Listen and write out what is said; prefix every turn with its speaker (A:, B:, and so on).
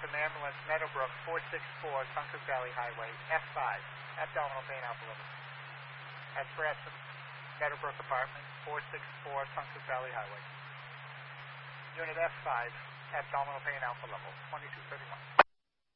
A: from ambulance Meadowbrook 464 Suncook Valley Highway, F5, abdominal pain alpha level. Express from Meadowbrook Apartment 464 Suncook Valley Highway. Unit F5, abdominal pain alpha level, 2231.